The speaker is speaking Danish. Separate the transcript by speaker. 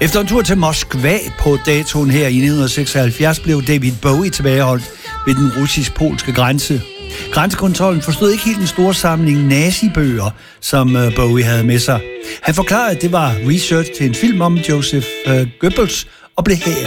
Speaker 1: Efter en tur til Moskva på datoen her i 1976 blev David Bowie tilbageholdt ved den russisk-polske grænse. Grænsekontrollen forstod ikke helt den store samling nazibøger, som Bowie havde med sig. Han forklarede, at det var research til en film om Joseph Goebbels og blev her